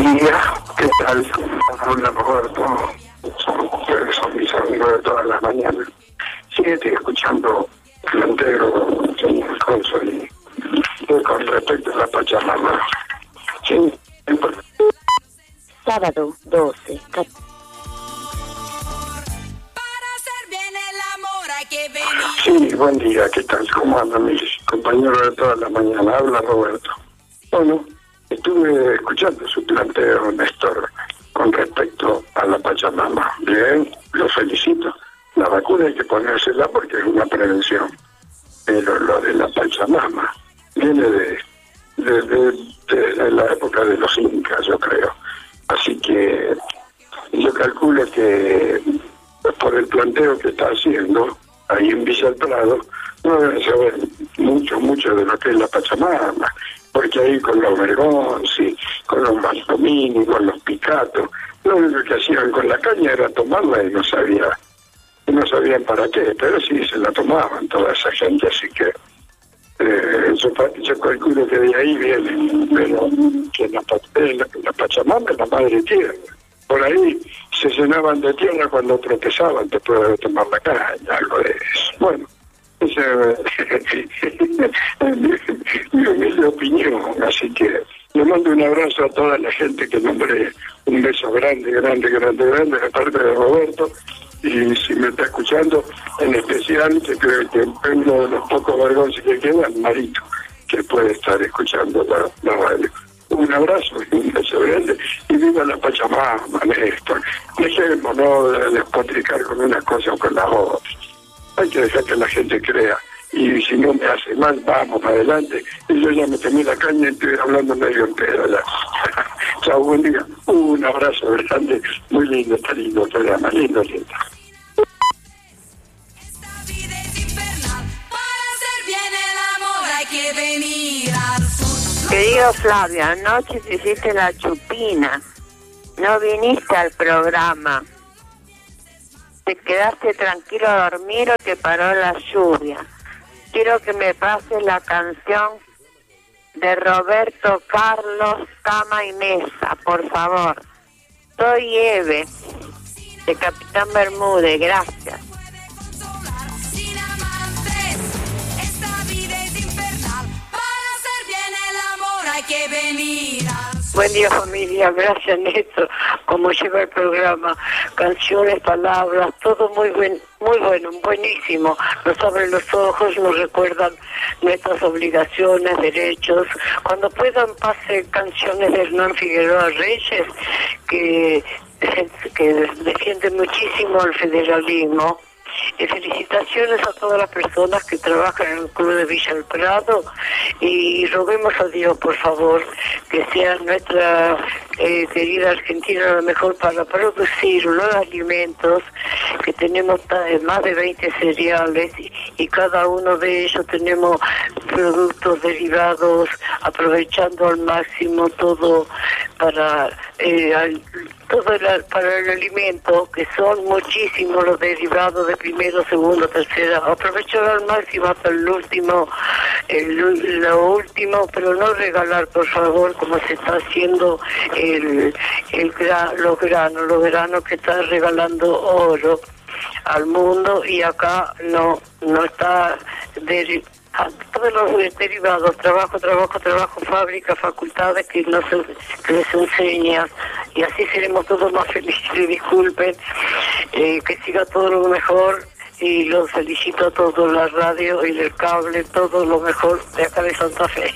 día, ¿qué tal? Hola, Roberto. Son mis amigos de todas las mañanas. Sí, estoy escuchando Plantero, señor Alfonso, y con respecto a la Pachamama. Sí, sábado 12. Sí, buen día, ¿qué tal? ¿Cómo andan mis compañeros de toda la mañana? Habla Roberto. Bueno, estuve escuchando su planteo, Néstor, con respecto a la Pachamama. Bien, lo felicito. La vacuna hay que ponérsela porque es una prevención. Pero lo de la Pachamama viene de la época de los incas, yo creo. Así que yo calculo que por el planteo que está haciendo ahí en Villa del Prado, no deben saber mucho de lo que es la Pachamama, porque ahí con los Bergonzi, con los Mantomini, con los Picato, lo único que hacían con la caña era tomarla y no sabían para qué, pero sí se la tomaban toda esa gente, así que yo calculo que de ahí viene, pero que la Pachamama es la madre tierra. Por ahí se llenaban de tierra cuando tropezaban después de tomar la caña, algo de eso. Bueno, esa es mi humilde opinión, así que le mando un abrazo a toda la gente que nombré, un beso grande de parte de Roberto, y si me está escuchando, en especial, que creo que uno de los pocos vergonzosos que quedan, Marito, que puede estar escuchando la radio. Un abrazo y un beso grande, y viva la Pachamama, Néstor. Dejémonos de despotricar con una cosa o con la otra. Hay que dejar que la gente crea, y si no me hace mal, vamos adelante. Y yo ya me temí la caña y estoy hablando medio entero ya. Chao, buen día. Un abrazo grande, muy lindo, está lindo el programa, lindo. Esta vida es infernal, para hacer bien el amor hay que venir al sur. Querido Flavio, anoche te hiciste la chupina, no viniste al programa, te quedaste tranquilo a dormir o te paró la lluvia. Quiero que me pases la canción de Roberto Carlos Cama y Mesa, por favor. Soy Eve, de Capitán Bermúdez, gracias. Que venir. Buen día, familia, gracias Néstor, como lleva el programa, canciones, palabras, todo muy bueno, buenísimo, nos abren los ojos, nos recuerdan nuestras obligaciones, derechos. Cuando puedan, pase canciones de Hernán Figueroa Reyes, que defiende muchísimo el federalismo. Y felicitaciones a todas las personas que trabajan en el Club de Villa del Prado, y roguemos a Dios, por favor, que sea nuestra querida Argentina lo mejor para producir los alimentos, que tenemos más de 20 cereales y cada uno de ellos tenemos productos derivados, aprovechando al máximo todo para para el alimento, que son muchísimos los derivados de primero, segundo, tercera. Aprovechar al máximo hasta el último, lo último, pero no regalar, por favor, como se está haciendo los granos que está regalando oro al mundo, y acá no está todos los derivados, trabajo, fábricas, facultades que les enseñan, y así seremos todos más felices. Disculpen, que siga todo lo mejor, y los felicito a todos, la radio y el cable, todo lo mejor de acá de Santa Fe.